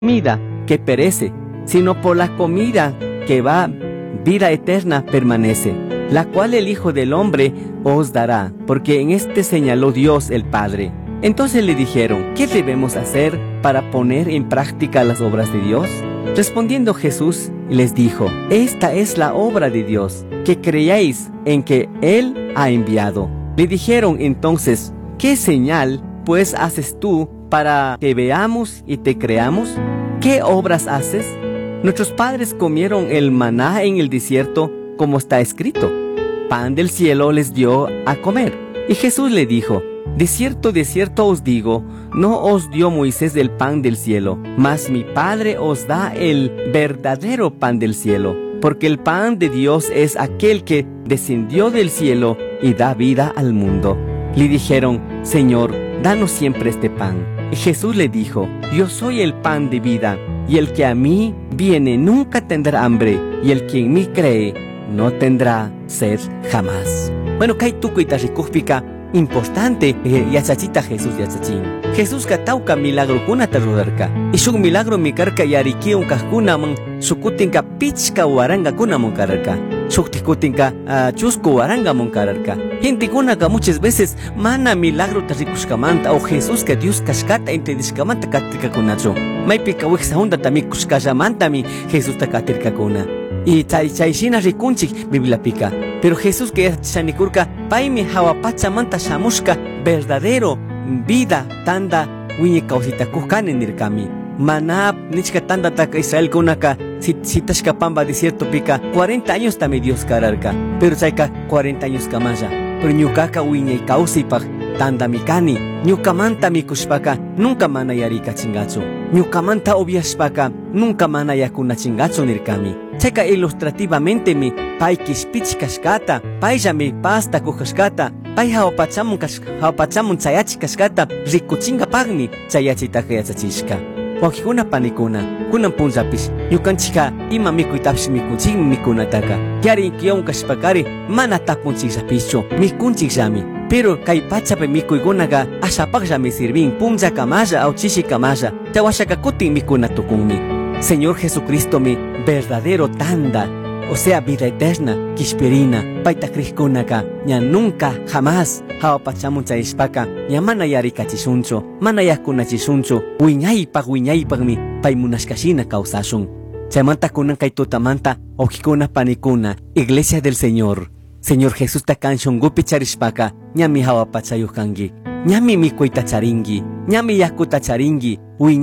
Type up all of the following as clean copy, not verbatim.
comida que perece, sino por la comida que va vida eterna permanece, la cual el Hijo del Hombre os dará, porque en este señaló Dios el Padre. Entonces le dijeron, ¿qué debemos hacer para poner en práctica las obras de Dios? Respondiendo Jesús les dijo, esta es la obra de Dios, que creáis en que Él ha enviado. Le dijeron entonces, ¿qué señal pues haces tú para que veamos y te creamos? ¿Qué obras haces? Nuestros padres comieron el maná en el desierto, como está escrito. Pan del cielo les dio a comer. Y Jesús le dijo, de cierto os digo, no os dio Moisés el pan del cielo, mas mi Padre os da el verdadero pan del cielo, porque el pan de Dios es aquel que descendió del cielo y da vida al mundo. Le dijeron, Señor, danos siempre este pan. Y Jesús le dijo, yo soy el pan de vida, y el que a mí viene nunca tendrá hambre, y el que en mí cree no tendrá sed jamás. Bueno, kai tukuy tarikuqpika importante yachachita Jesús yachachin. Jesús katauka milagro kunata rudarka. Y shuk milagro mikarka yarikiun kajkunaman sukutinka pichka waranga kunamun kararka. Shuk tikutinka chusku waranga mun kararka. Gente kunaka muchas veces mana milagro tarikushkamanta o Jesús que Dios kashkata entendishkamanta katirka kunacho. Maipika wiksa hunda tamikushkashamanta mi Jesús takatirka kuna. Y chayshina rikunchik Bibliapika. Pero Jesús que chanikurka paimi hawapachamanta shamushka verdadero vida tanda wiñi kausita kukane nirkami. Mana nichka tanda taka Israel kunaka sitashka pamba desierto pika 40 años tami Dios kararka. Pero chayka 40 años kamaya. Pero ñukaka wiñi kausipaj tanda mikani. Ñukamanta mikushpaka nunca mana yarika chingacho. Ñukamanta obviashpaka nunca mana yakuna chingacho nirkami. Chayka ilustrativamente mi pai kishpich kashkata, pai mi pasta kukashkata, pai hawapachamun chayachi kashkata, rikuchinga pagmi chayachita kayachachishka. Wakikuna panikuna, kunan punzapish, ñukanchika ima mikuytapish mikunchikmi mikunataka. Yari inkiyon kashpakari mana tapunchikllapischu, mikunchikllami. Pero kay pachapi mikuykunaqa ashapaqllami sirvin, punzakamalla aw chishikamalla, chawashaka kutin mikunatukunmi. Señor Jesucristo mi verdadero tanda, o sea vida eterna, kishpirina, paita krishkunaka, ña nunca jamás hawapachamun chayishpaka, ña mana yarikachishunchu, mana yakunachishunchu, wiñaypaq mi paymunashkashina kausashun. Chaymanta kunan kay tutamanta, okikuna panikuna, Iglesia del Señor. Señor Jesús takanshungupi charishpaka, ñami hawapachayukangi. Ñami mikuyta charingi, ñami yakuta charingi,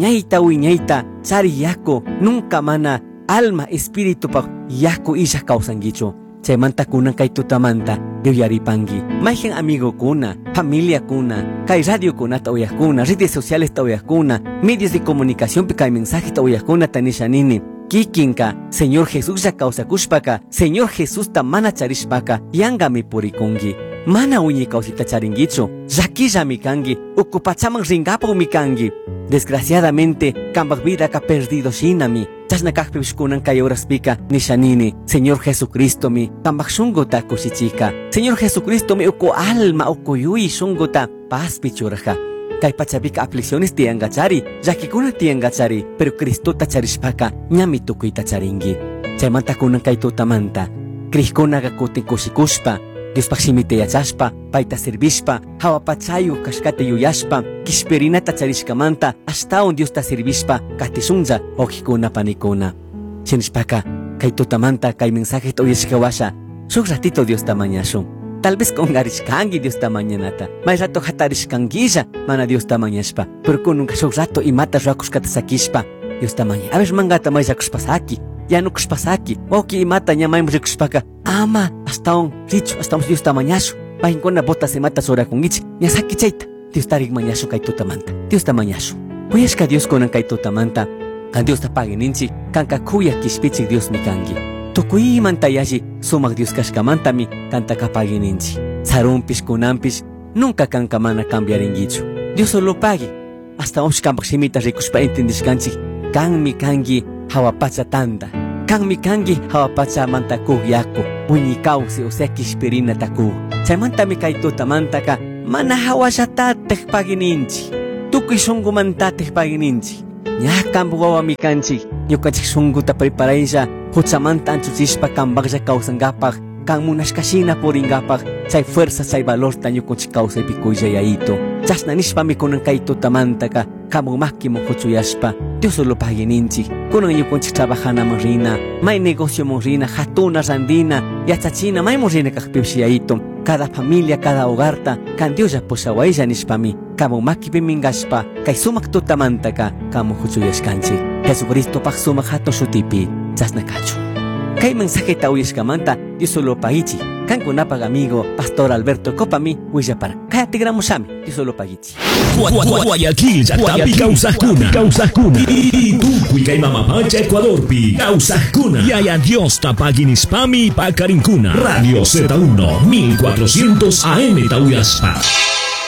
wiñayta, chari yaku, nunca mana, alma, espíritu pa yaku isha kausangicho. Chaymanta kunan kay tutamanta, yuyaripangi. Mayhen amigo kuna, familia kuna, kay radio kuna ta uyakuna, redes sociales ta uyakuna, medios de comunicación pi kay mensaje ta uyakuna tanishanini. Kikinka, Señor Jesús ya kausakushpaka, Señor Jesús ta mana charishpaka, yangami purikungi. Mana uñi kausita charingicho, yakilla mikangi, ukupachaman ringapo mikangi. Desgraciadamente, kambak vida ka perdido shinami, chasnakakpishkunan kay horas pika nishanini, Señor Jesucristo mi, kambak shunguta kushichika. Señor Jesucristo mi uku alma ukuyui shunguta paz pichurja. Kay pachapika aflicciones tiangachari, yakikuna tiangachari, pero Cristo tacharishpaka, ñami tukuyta charingi. Chaymanta kunan kay tutamanta, krishkunaga kutin kushikushpa, Dios pakshimite yachashpa, paita servishpa, hawapachayu kashkate yuyashpa, kishperinata charishkamanta, hasta Dios ta servishpa, katishunza, okikuna panikuna. Chinishpaka, kay tutamanta, kay mensaje toyeshkawasha, shuk ratito Dios ta mañashun. Tal vez con garishkangi Dios ta mañanata, may rato hatarishkanguilla, mana Dios ta mañashpa, pero con un shuk rato imata rakushkata sakishpa, Dios ta maña. A ver mangata may rakushpasaki. Ya no kushpasaki, oki imata ñamay rikushpaka, ama, hasta richo, hasta Dios tamañasho, bajinkona bota se mata sora con ichi, ñasaki chaita, Dios tarik mañasho kay tutamanta, Dios tamañasho. Puyashka Dios konan kay tutamanta, kan Dios tapagininchi, kanka kuya kishpichik Dios mikangi. Tukuy mantayashi, sumak Dios kashkamanta mi, kanta kapagininchi. Sarumpish kunampish, nunca kanka mana cambiaringicho. Dios solo pague, hasta kampak shimita rikushpa entendishkanchik, kan mi kangi, hawapacha tanda, kan mi kangi hawapacha manta yaku, uñi kausi o sea kishpirina taku. Chaymanta mi kay tutamanta ka mana hawashata tekpagininchi, tukuy shungu manta tekpagininchi. ñakampa wawa mikanchik ñukanchik sunguta preparaylla huchamanta anchuchishpa kanpaqlla kawsankapaq kan munashkashina purinkapaq chay fuerza chay valorta ñukanchik kawsaypi kuyallayayto chashna nishpami kunan kay tutamantaka kamun makkimun huchuyashpa Diosolopaq ninchik kunan ñukanchik trabajanaman rina may negociomun rina hatuna randina yachachina maymun rina kaqpipish yayito cada familia cada hogarta kan Diolla pushawaylla nishpami kamun makipi mingashpa kay sumak tutamantaka kamun huchuyashkanchik Jesucristopaq sumak hatun shutipi chasna kachu kay mensajeta uyashkamanta Diosolopaichi kankunapaq amigo Pastor Alberto Copami willapar kayatigramushami Diosolopaichi Guayaquil llaqtapi kawsaqkuna Tukuy kay mamapacha Ecuadorpi kawsaqkuna Yaya Dios tapaginispami pakarinkuna Radio Z1 1400 AM Tauyaspa